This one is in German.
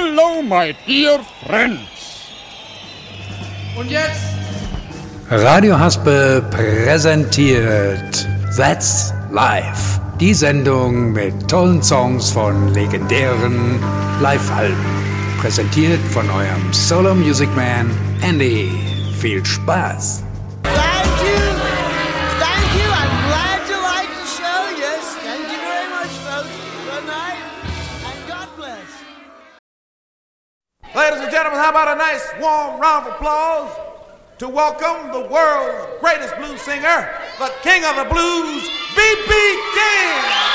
Hello, my dear friends. Und jetzt? Radio Haspel präsentiert That's Live. Die Sendung mit tollen Songs von legendären Live-Alben. Präsentiert von eurem Solo Music Man Andy. Viel Spaß! Thank you. I'm glad you like the show. Yes, thank you very much, folks. Good night, and God bless. Ladies and gentlemen, how about a nice warm round of applause to welcome the world's greatest blues singer, the king of the blues, B.B. King!